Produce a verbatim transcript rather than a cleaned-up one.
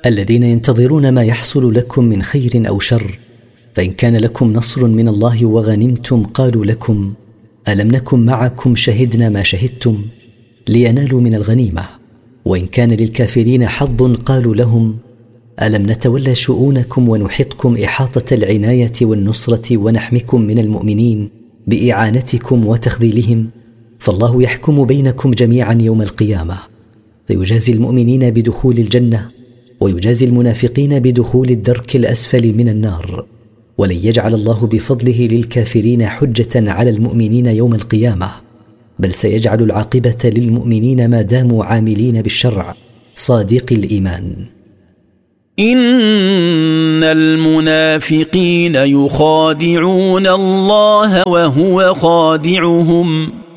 الذين ينتظرون ما يحصل لكم من خير أو شر، فإن كان لكم نصر من الله وغنمتم قالوا لكم ألم نكن معكم شهدنا ما شهدتم لينالوا من الغنيمة، وإن كان للكافرين حظ قالوا لهم ألم نتولى شؤونكم ونحطكم إحاطة العناية والنصرة ونحمكم من المؤمنين بإعانتكم وتخذيلهم، فالله يحكم بينكم جميعا يوم القيامة، فيجازي المؤمنين بدخول الجنة ويجازي المنافقين بدخول الدرك الأسفل من النار، ولن يجعل الله بفضله للكافرين حجة على المؤمنين يوم القيامة، بل سيجعل العاقبة للمؤمنين ما داموا عاملين بالشرع صادق الإيمان. إن المنافقين يخادعون الله وهو خادعهم